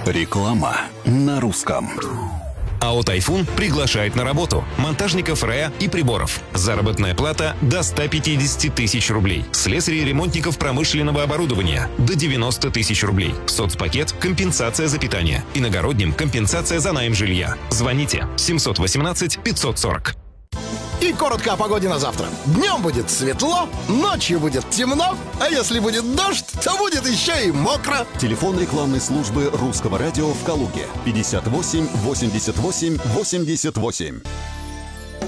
Реклама на русском. АО «Тайфун» приглашает на работу монтажников РЭА и приборов. Заработная плата до 150 тысяч рублей. Слесарей и ремонтников промышленного оборудования до 90 тысяч рублей. Соцпакет – компенсация за питание. Иногородним – компенсация за найм жилья. Звоните 718 540. И коротко о погоде на завтра. Днем будет светло, ночью будет темно, а если будет дождь, то будет еще и мокро. Телефон рекламной службы Русского радио в Калуге 58 88 88.